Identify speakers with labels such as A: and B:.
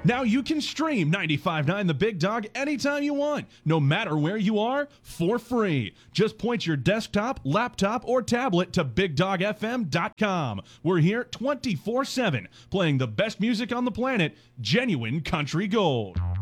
A: Now you can stream 95.9 The Big Dog anytime you want, no matter where you are, for free. Just point your desktop, laptop, or tablet to BigDogFM.com. We're here 24/7, playing the best music on the planet, genuine country gold.